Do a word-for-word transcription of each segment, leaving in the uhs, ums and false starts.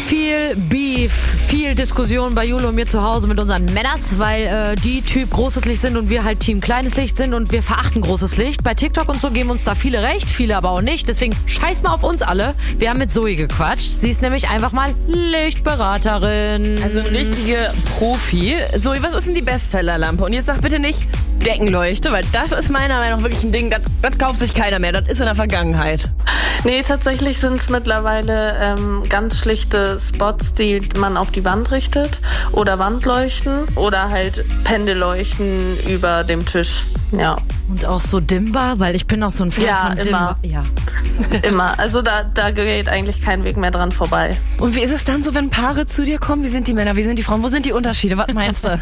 viel Beef, viel Diskussion bei Jule und mir zu Hause mit unseren Männers, weil äh, die Typ großes Licht sind und wir halt Team kleines Licht sind und wir verachten großes Licht. Bei TikTok und so geben uns da viele recht, viele aber auch nicht. Deswegen scheiß mal auf uns alle. Wir haben mit Zoe gequatscht. Sie ist nämlich einfach mal Lichtberaterin. Also eine richtige Profi. Zoe, was ist denn die Bestsellerlampe? Und jetzt sag bitte nicht Deckenleuchte, weil das ist meiner Meinung nach wirklich ein Ding, das, das kauft sich keiner mehr. Das ist in der Vergangenheit. Nee, tatsächlich sind es mittlerweile ähm, ganz schlichte Spots, die man auf die Wand richtet. Oder Wandleuchten oder halt Pendelleuchten über dem Tisch. Ja. Und auch so dimmbar, weil ich bin auch so ein Fan Ja, von immer. dimmbar. Ja, Immer. Also da, da geht eigentlich kein Weg mehr dran vorbei. Und wie ist es dann so, wenn Paare zu dir kommen? Wie sind die Männer, wie sind die Frauen? Wo sind die Unterschiede? Was meinst du?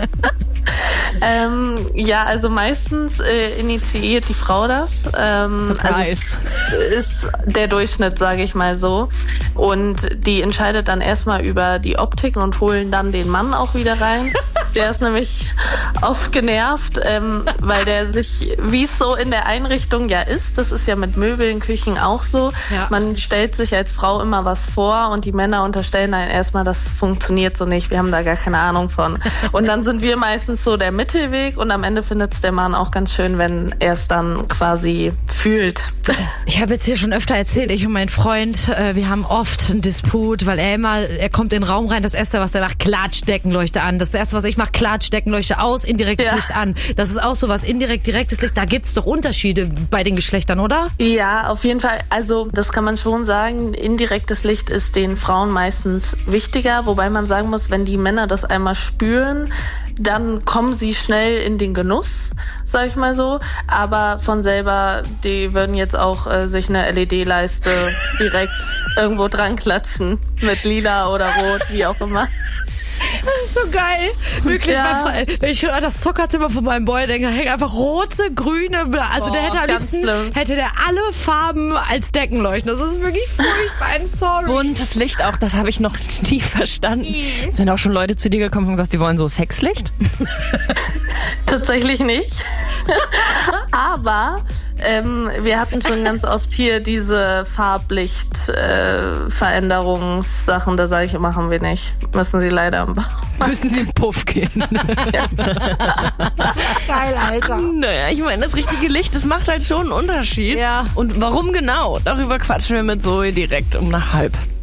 Ähm, ja, also meistens äh, initiiert die Frau das. Ähm, Surprise. Also es ist der Durchschnitt, sage ich mal so. Und die entscheidet dann erstmal über die Optik und holen dann den Mann auch wieder rein. Der ist nämlich oft genervt, ähm, weil der sich, wie es so in der Einrichtung ja ist, das ist ja mit Möbeln, Küchen auch so, Ja. man stellt sich als Frau immer was vor und die Männer unterstellen dann erstmal, das funktioniert so nicht, wir haben da gar keine Ahnung von. Und dann sind wir meistens so der Mittelweg und am Ende findet es der Mann auch ganz schön, wenn er es dann quasi fühlt. ich habe jetzt hier schon öfter erzählt, ich und mein Freund, äh, wir haben oft einen Disput, weil er immer, er kommt in den Raum rein, das Erste, was er macht, klatscht Deckenleuchte an. Das Erste, was ich mache, klatscht Deckenleuchte aus, indirektes Ja. Licht an. Das ist auch so was, indirekt, direktes Licht, da gibt's doch Unterschiede bei den Geschlechtern, oder? Ja, auf jeden Fall. Also das kann man schon sagen. Indirektes Licht ist den Frauen meistens wichtiger, wobei man sagen muss, wenn die Männer das einmal spüren, dann kommen sie schnell in den Genuss, sag ich mal so. Aber von selber, die würden jetzt auch äh, sich eine L E D-Leiste direkt irgendwo dran klatschen. Mit lila oder rot, wie auch immer. Das ist so geil. Wirklich, Ja. mein Freund, wenn ich an das Zockerzimmer von meinem Boy denke, da hängen einfach rote, grüne, bla- also Boah, der hätte am ganz liebsten, schlimm. hätte der alle Farben als Deckenleuchten. Das ist wirklich furchtbar, I'm sorry. Buntes Licht auch, das habe ich noch nie verstanden. Sind auch schon Leute zu dir gekommen und gesagt, die wollen so Sexlicht? Tatsächlich nicht. Aber ähm, wir hatten schon ganz oft hier diese Farblicht-Veränderungssachen. Äh, da sage ich, machen wir nicht. Müssen sie leider am Bauch. Müssen sie in den Puff gehen. Geil, Alter. Naja, ich meine, das richtige Licht, das macht halt schon einen Unterschied. Ja. Und warum genau? Darüber quatschen wir mit Zoe direkt um nach halb.